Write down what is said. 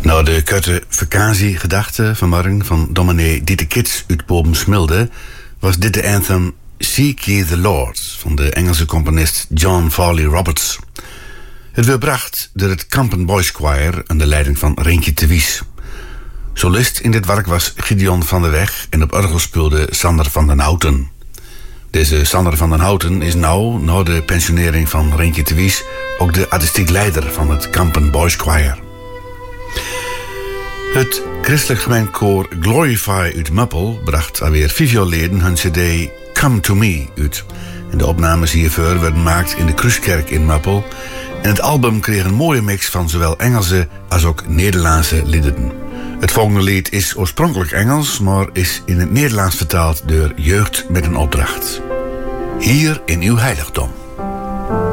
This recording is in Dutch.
Nou, de kutte vakantiegedachte vanmorgen van dominee Dieter Kits uit Bobensmilde was dit de anthem Seek Ye the Lord van de Engelse componist John Farley Roberts. Het werd gebracht door het Kampen Boys Choir aan de leiding van Reintje de Wies. Solist in dit werk was Gideon van der Weg en op orgel speelde Sander van den Houten. Deze Sander van den Houten is nou, na de pensionering van Reintje de Wies, ook de artistiek leider van het Kampen Boys Choir. Het christelijk gemeenkoor Glorify uit Muppel bracht alweer 5 jaar geleden hun cd Come to Me uit. En de opnames hiervoor werden gemaakt in de Kruiskerk in Muppel. En het album kreeg een mooie mix van zowel Engelse als ook Nederlandse liederen. Het volgende lied is oorspronkelijk Engels, maar is in het Nederlands vertaald door Jeugd met een Opdracht. Hier in uw heiligdom.